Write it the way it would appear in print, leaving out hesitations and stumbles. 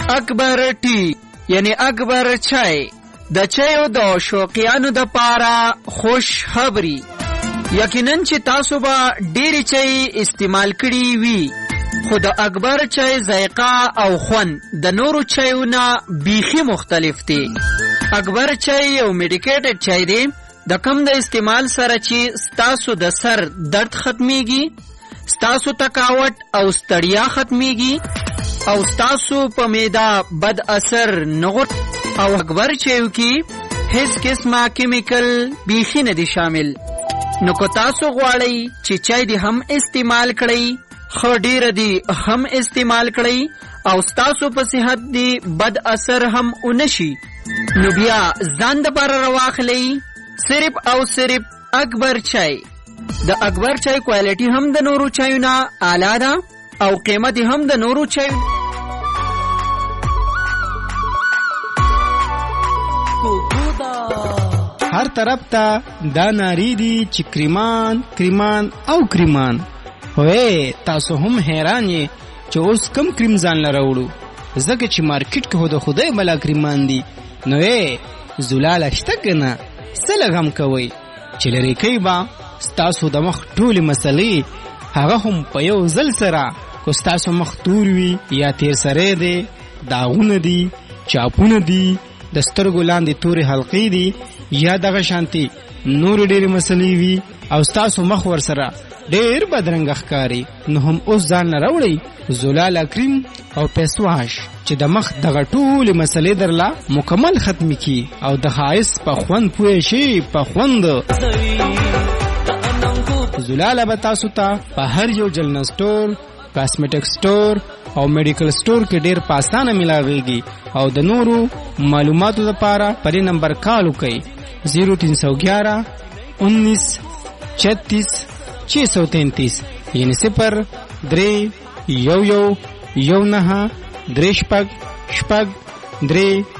اکبر ټی یعنی اکبر چای د چایو د شوقیانو د پاره خوش خبری. یقینا چې تاسو به ډېری چای استعمال کړي وي، خو د اکبر چای ذایقه او خوند د نورو چایونو بیخي مختلف دی. اکبر چای یو میډیکیټډ چای دی د کم د استعمال سره چې ستاسو د سر درد ختمیږي، ستاسو تکاوت او ستړیا ختمیږي او ستاسو په معده بد اثر نغوت. او اکبر چایو کې هیڅ قسمه کیمیکل بیخي نه دي شامل. نو که تاسو غواړئ چې چای دی هم استعمال کړئ، خو ډیر دی هم استعمال کړئ او ستاسو په صحت دی بد اثر هم اونشي، نو بیا ځان د بار رواخلئ صرف او صرف اکبر چای. د اکبر چای کوالټي هم د نورو چایونو اعلی ده او قیمت هم د نورو چای هر طرف ته دا ناری دی چې کریمان کریمان او کریمان. وې تاسو هم حیران یې چې اوس کم کریم ځان لره وړو، ځکه چې مارکیټ کې خو د خدای بلا کریمان دي. نو زلاله شته که نه، څه لږ هم کوئ چې لرې کوي به ستاسو د مخ ټولې مسلې هغه هم په یو ځل سره. که ستاسو مخ تور وي یا تیر سری دی، داغونه دي، چاپونه دي، د سترګو لاندې تورې حلقې دي، یا دغه شانتي نور ډېرې مسلې وي او ستاسو مخ ورسره ډېر بدرنګه ښکاري، نو هم اوس ځان نه راوړئ زلاله کریم او فیس واش چې د مخ دغه ټولې مسلې درله مکمل ختمې کړي او د ښایست په خوند پوه شي. په خوند زلاله به تاسو ته په هر یو جلن سټور، کاسمیټک سټور او میډیکل سټور کې ډېر په اسانه ملاويږي. او د نورو معلوماتو لپاره پر نمبر کال وکړئ 0311 19 36 633 یعنی 0311 19 36 633.